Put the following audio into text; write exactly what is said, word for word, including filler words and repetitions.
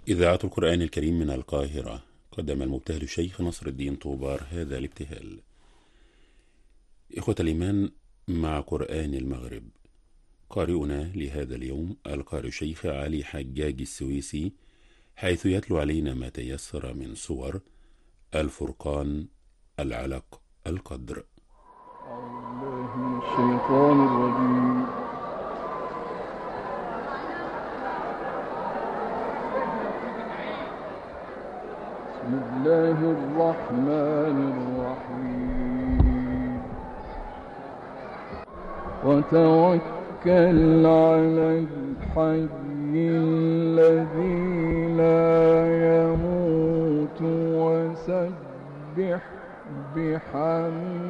إذاعة القرآن الكريم من القاهرة قدم المبتهل الشيخ نصر الدين طوبار هذا الابتهال. إخوة الإيمان، مع قرآن المغرب. قارئنا لهذا اليوم القارئ الشيخ علي حجاج السويسي، حيث يتلو علينا ما تيسر من سور الفرقان، العلق، القدر. أعوذ بالله من الشيطان الرجيم. بسم الله الرحمن الرحيم. وتوكل على الحي الذي لا يموت وسبح بحمده